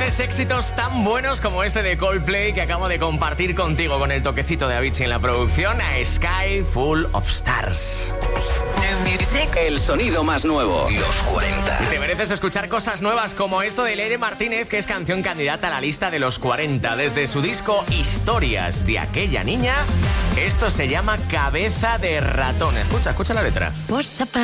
grandes éxitos tan buenos como este de Coldplay que acabo de compartir contigo con el toquecito de Avicii en la producción, a Sky Full of Stars. El sonido más nuevo. Los 40. Y te mereces escuchar cosas nuevas como esto de Leire Martínez, que es canción candidata a la lista de los 40. Desde su disco Historias de aquella niña, esto se llama Cabeza de ratón. Escucha la letra.